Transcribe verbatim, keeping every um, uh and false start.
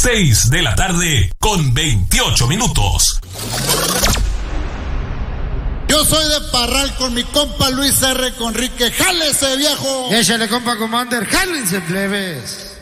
seis de la tarde con veintiocho minutos. Yo soy de Parral con mi compa Luis R. Conrique. ¡Jálese, viejo! Échale, compa Commander, jálense, plebes.